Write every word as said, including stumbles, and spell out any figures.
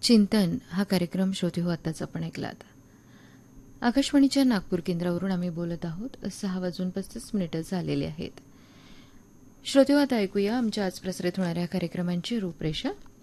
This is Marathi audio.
चिंतन हा कार्यक्रम श्रोते हो आताच आपण ऐकलात. आकाशवाणीच्या नागपूर केंद्रावरून आम्ही बोलत आहोत. सहा वाजून पस्तीस मिनिटं झालेली आहेत. श्रोते हो आता ऐकूया आमच्या आज प्रसारित होणाऱ्या कार्यक्रमांची रूपरेषा.